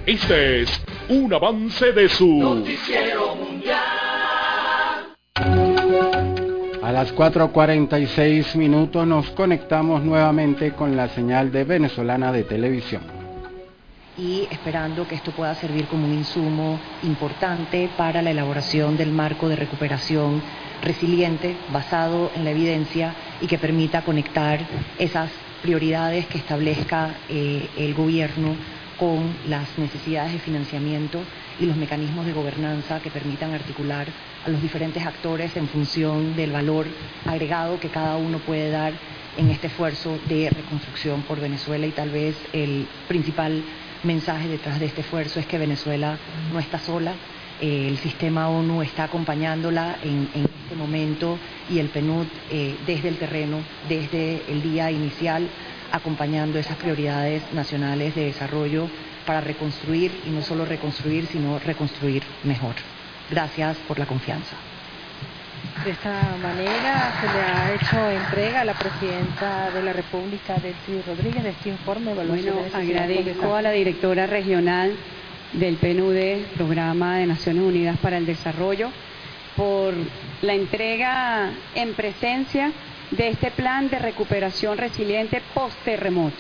Este es un avance de su Noticiero Mundial. A las 4:46 nos conectamos nuevamente con la señal de Venezolana de Televisión. Y esperando que esto pueda servir como un insumo importante para la elaboración del marco de recuperación resiliente basado en la evidencia y que permita conectar esas prioridades que establezca el gobierno con las necesidades de financiamiento y los mecanismos de gobernanza que permitan articular a los diferentes actores en función del valor agregado que cada uno puede dar en este esfuerzo de reconstrucción por Venezuela. Y tal vez el principal mensaje detrás de este esfuerzo es que Venezuela no está sola, el sistema ONU está acompañándola en este momento y el PNUD desde el terreno, desde el día inicial, acompañando esas prioridades nacionales de desarrollo para reconstruir, y no solo reconstruir, sino reconstruir mejor. Gracias por la confianza. De esta manera se le ha hecho entrega a la Presidenta de la República, Delcy Rodríguez, de este informe. Bueno, agradezco a la directora regional del PNUD, Programa de Naciones Unidas para el Desarrollo, por la entrega en presencia de este plan de recuperación resiliente post-terremoto.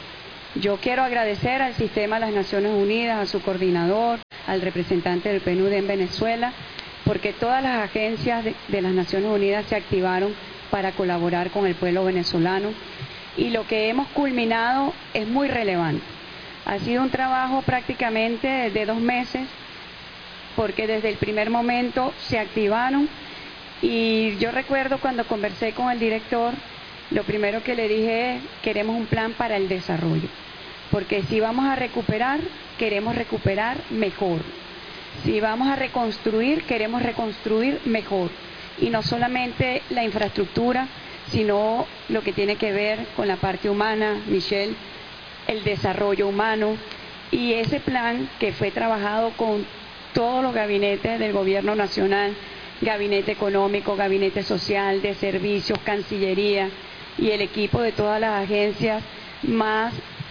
Yo quiero agradecer al Sistema de las Naciones Unidas, a su coordinador, al representante del PNUD en Venezuela, porque todas las agencias de las Naciones Unidas se activaron para colaborar con el pueblo venezolano, y lo que hemos culminado es muy relevante. Ha sido un trabajo prácticamente de 2 meses, porque desde el primer momento se activaron, y yo recuerdo cuando conversé con el director, lo primero que le dije es: queremos un plan para el desarrollo, porque si vamos a recuperar, queremos recuperar mejor. Si vamos a reconstruir, queremos reconstruir mejor. Y no solamente la infraestructura, sino lo que tiene que ver con la parte humana, Michelle, el desarrollo humano. Y ese plan que fue trabajado con todos los gabinetes del gobierno nacional, gabinete económico, gabinete social, de servicios, Cancillería y el equipo de todas las agencias, más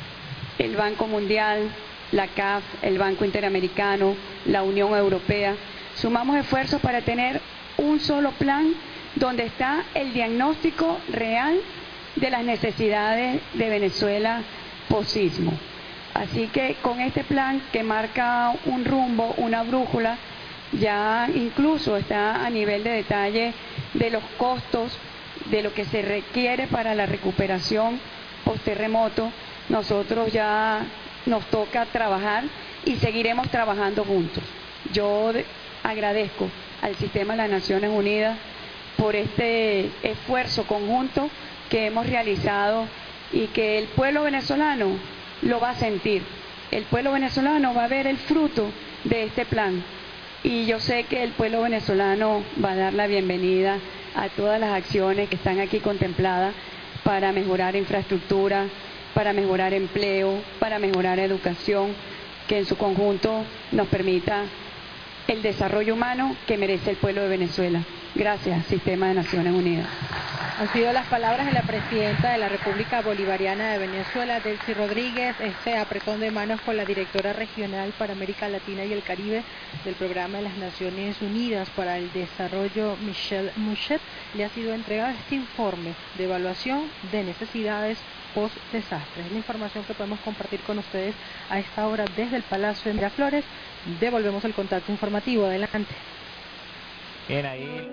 el Banco Mundial, la CAF, el Banco Interamericano, la Unión Europea. Sumamos esfuerzos para tener un solo plan donde está el diagnóstico real de las necesidades de Venezuela post-sismo. Así que con este plan, que marca un rumbo, una brújula, ya incluso está a nivel de detalle de los costos, de lo que se requiere para la recuperación post-terremoto. Nosotros ya nos toca trabajar y seguiremos trabajando juntos. Yo agradezco al Sistema de las Naciones Unidas por este esfuerzo conjunto que hemos realizado, y que el pueblo venezolano lo va a sentir. El pueblo venezolano va a ver el fruto de este plan, y yo sé que el pueblo venezolano va a dar la bienvenida a todas las acciones que están aquí contempladas para mejorar infraestructura, para mejorar empleo, para mejorar educación, que en su conjunto nos permita el desarrollo humano que merece el pueblo de Venezuela. Gracias, Sistema de Naciones Unidas. Han sido las palabras de la Presidenta de la República Bolivariana de Venezuela, Delcy Rodríguez, este apretón de manos con la Directora Regional para América Latina y el Caribe del Programa de las Naciones Unidas para el Desarrollo, Michelle Mouchet. Le ha sido entregado este informe de evaluación de necesidades post-desastre. Es la información que podemos compartir con ustedes a esta hora desde el Palacio de Miraflores. Devolvemos el contacto informativo. Adelante. Bien, ahí.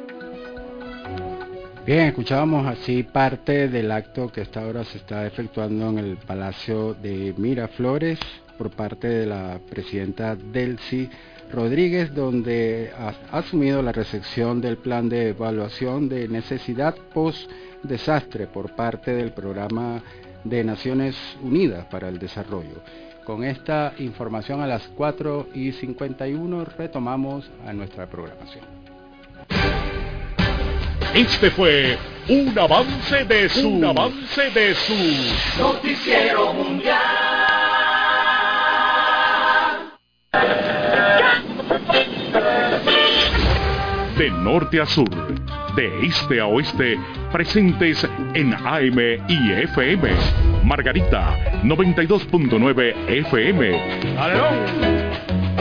Bien, escuchábamos así parte del acto que esta hora se está efectuando en el Palacio de Miraflores por parte de la Presidenta Delcy Rodríguez, donde ha asumido la recepción del plan de evaluación de necesidad post-desastre por parte del Programa de Naciones Unidas para el Desarrollo. Con esta información a las 4:51 retomamos a nuestra programación. Este fue un avance de su Noticiero Mundial. De norte a sur, de este a oeste, presentes en AM y FM. Margarita, 92.9 FM. ¡Aleón!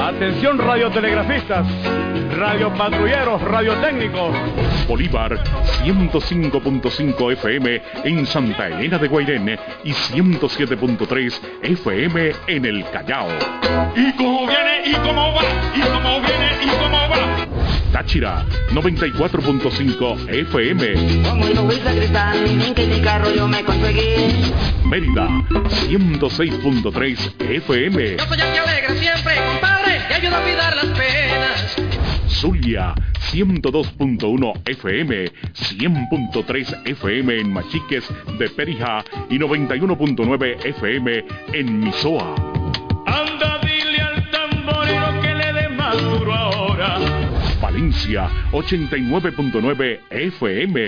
Atención radiotelegrafistas, radiopatrulleros, radiotécnicos. Bolívar 105.5 FM en Santa Elena de Guairén y 107.3 FM en el Callao. Y cómo viene, y cómo va, y cómo viene, y cómo va. Táchira 94.5 FM. Como el nubel sacristán, en que mi carro yo me conseguí. Mérida 106.3 FM. Yo soy el que alegra siempre, compadre, y ayuda a olvidar las penas. Zulia 102.1 FM, 100.3 FM en Machiques de Perijá y 91.9 FM en Misoa. Anda, dile al tamborero que le dé más duro ahora. Valencia 89.9 FM.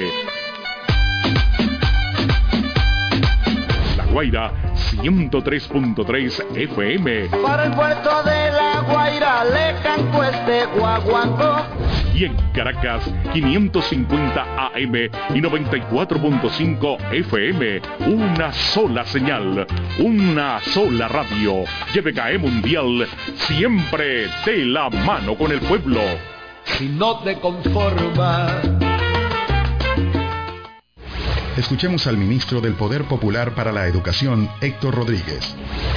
La Guaira 103.3 FM. Para el puerto de La Guaira le canto este guaguancó. Y en Caracas 550 AM y 94.5 FM. Una sola señal, una sola radio. YBKE Mundial, siempre de la mano con el pueblo. Si no te conformas. Escuchemos al ministro del Poder Popular para la Educación, Héctor Rodríguez.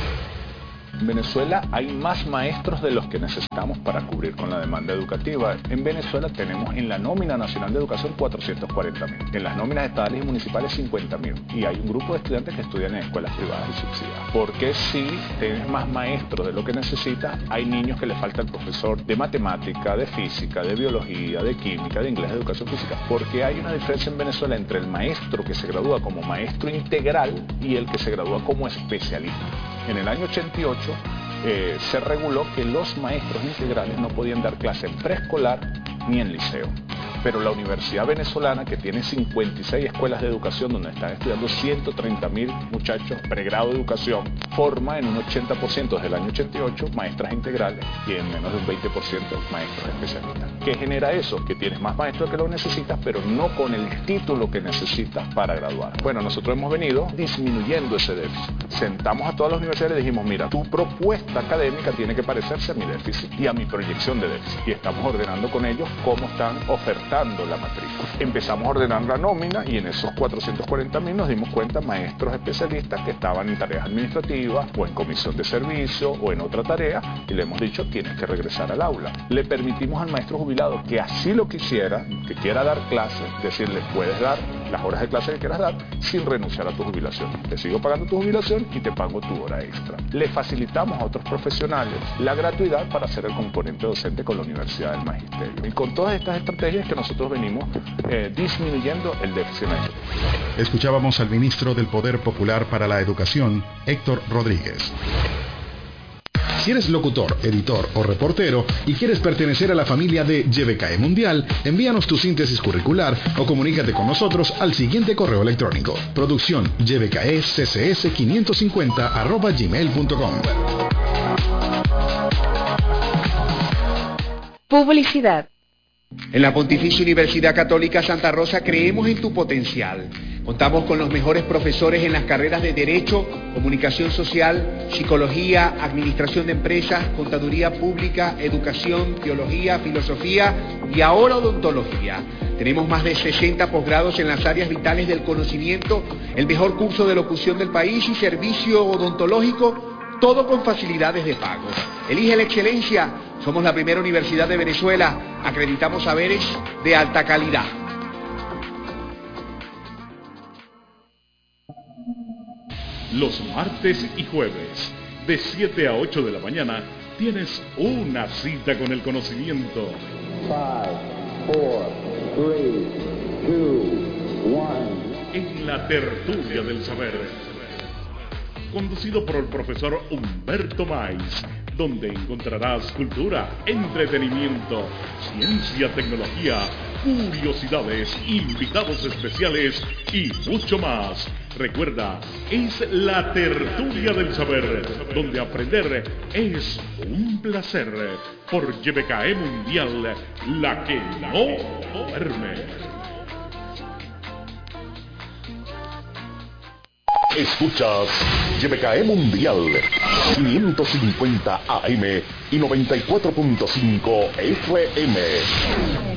En Venezuela hay más maestros de los que necesitamos para cubrir con la demanda educativa. En Venezuela tenemos en la nómina nacional de educación 440.000, en las nóminas estatales y municipales 50.000, y hay un grupo de estudiantes que estudian en escuelas privadas y subsidiadas. Porque si tienes más maestros de lo que necesitas, hay niños que les falta el profesor de matemática, de física, de biología, de química, de inglés, de educación física. Porque hay una diferencia en Venezuela entre el maestro que se gradúa como maestro integral y el que se gradúa como especialista. En el año 88 se reguló que los maestros integrales no podían dar clase en preescolar ni en liceo. Pero la Universidad Venezolana, que tiene 56 escuelas de educación donde están estudiando 130.000 muchachos pregrado de educación, forma en un 80% desde el año 88 maestras integrales y en menos de un 20% maestros especialistas. ¿Qué genera eso? Que tienes más maestros que lo necesitas, pero no con el título que necesitas para graduar. Bueno, nosotros hemos venido disminuyendo ese déficit. Sentamos a todas las universidades y dijimos, mira, tu propuesta académica tiene que parecerse a mi déficit y a mi proyección de déficit. Y estamos ordenando con ellos cómo están ofertando la matrícula. Empezamos a ordenar la nómina y en esos 440.000 nos dimos cuenta maestros especialistas que estaban en tareas administrativas o en comisión de servicio o en otra tarea y le hemos dicho tienes que regresar al aula. Le permitimos al maestro jubilado que así lo quisiera, que quiera dar clases, decirle puedes dar las horas de clase que quieras dar sin renunciar a tu jubilación. Te sigo pagando tu jubilación y te pago tu hora extra. Le facilitamos a otros profesionales la gratuidad para hacer el componente docente con la Universidad del Magisterio. Y con todas estas estrategias que nosotros venimos disminuyendo el déficit. Escuchábamos al ministro del Poder Popular para la Educación, Héctor Rodríguez. Si eres locutor, editor o reportero y quieres pertenecer a la familia de YBKE Mundial, envíanos tu síntesis curricular o comunícate con nosotros al siguiente correo electrónico: producción ybkeccs550@gmail.com. Publicidad. En la Pontificia Universidad Católica Santa Rosa creemos en tu potencial. Contamos con los mejores profesores en las carreras de Derecho, Comunicación Social, Psicología, Administración de Empresas, Contaduría Pública, Educación, Teología, Filosofía y ahora Odontología. Tenemos más de 60 posgrados en las áreas vitales del conocimiento, el mejor curso de locución del país y servicio odontológico, todo con facilidades de pago. Elige la excelencia. Somos la primera universidad de Venezuela. Acreditamos saberes de alta calidad. Los martes y jueves, de 7 a 8 de la mañana, tienes una cita con el conocimiento. 5, 4, 3, 2, 1. En la tertulia del saber. Conducido por el profesor Humberto Maiz, donde encontrarás cultura, entretenimiento, ciencia, tecnología, curiosidades, invitados especiales y mucho más. Recuerda, es la tertulia del saber, donde aprender es un placer. Por YBKE Mundial, la que no duerme. Escuchas YBKE Mundial 550 AM y 94.5 FM.